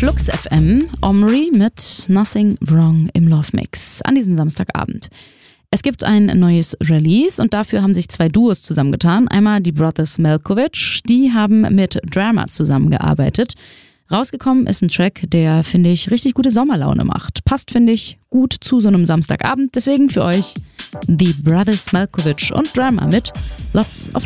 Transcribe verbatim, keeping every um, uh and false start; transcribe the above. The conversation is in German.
Flux F M, Omri mit Nothing Wrong im Love Mix an diesem Samstagabend. Es gibt ein neues Release und dafür haben sich zwei Duos zusammengetan. Einmal die Brothers Malkovich, die haben mit Drama zusammengearbeitet. Rausgekommen ist ein Track, der, finde ich, richtig gute Sommerlaune macht. Passt, finde ich, gut zu so einem Samstagabend. Deswegen für euch die Brothers Malkovich und Drama mit Lots of